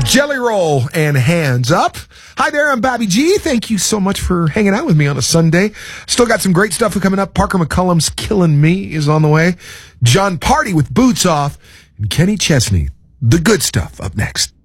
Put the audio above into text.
Jelly Roll and Hands Up. Hi there, I'm Bobby G. Thank you so much for hanging out with me on a Sunday. Still got some great stuff coming up. Parker McCullum's Killing Me is on the way. John Party with Boots Off. And Kenny Chesney, the good stuff, up next.